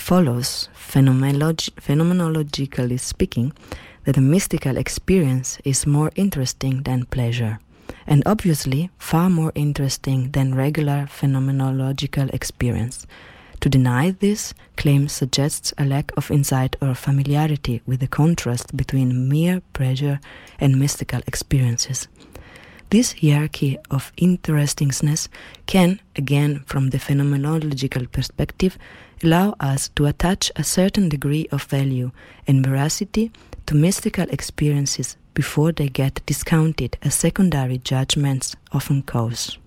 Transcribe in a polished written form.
follows, phenomenologically speaking, that a mystical experience is more interesting than pleasure, and obviously far more interesting than regular phenomenological experience. To deny this claim suggests a lack of insight or familiarity with the contrast between mere pleasure and mystical experiences. This hierarchy of interestingness can, again from the phenomenological perspective, allow us to attach a certain degree of value and veracity to mystical experiences before they get discounted as secondary judgments often cause.